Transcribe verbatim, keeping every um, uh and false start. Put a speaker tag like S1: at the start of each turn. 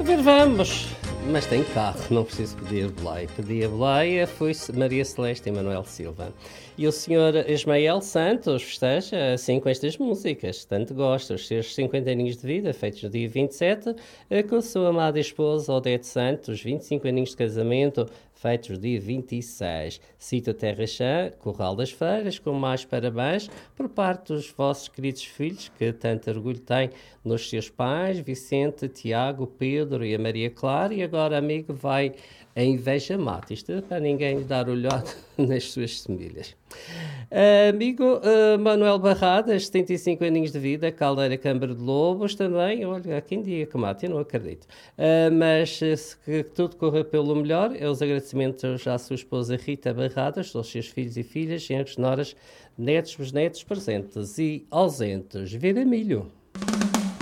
S1: ver, vamos. Mas tem carro, não preciso pedir boleia. Pedi a boleia, foi Maria Celeste e Manuel Silva. E o senhor Ismael Santos festeja assim com estas músicas. Tanto gosta, os seus cinquenta aninhos de vida, feitos no dia vinte e sete, com a sua amada esposa Odete Santos, vinte e cinco aninhos de casamento, feitos no dia vinte e seis. Cita Terra Chã, Corral das Feiras, com mais parabéns por parte dos vossos queridos filhos, que tanto orgulho têm nos seus pais, Vicente, Tiago, Pedro e a Maria Clara, e agora, amigo, vai a inveja mata. Isto é para ninguém dar olhada nas suas semilhas. Uh, amigo uh, Manuel Barradas, setenta e cinco aninhos de vida, Caldeira Câmara de Lobos também. Olha, há quem diga que mate, eu não acredito. Uh, mas se que tudo corra pelo melhor, é os agradecimentos à sua esposa Rita Barradas, aos seus filhos e filhas, genros, noras, netos, bisnetos, presentes e ausentes. Vira milho.